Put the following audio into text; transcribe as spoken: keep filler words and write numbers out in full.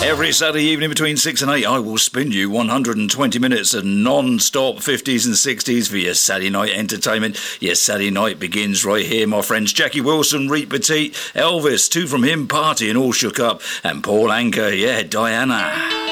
Every Saturday evening between six and eight, I will spin you one hundred twenty minutes of non-stop fifties and sixties for your Saturday night entertainment. Your Saturday night begins right here, my friends. Jackie Wilson, Reet Petite, Elvis, Two From Him, Party and All Shook Up, and Paul Anka, yeah, Diana.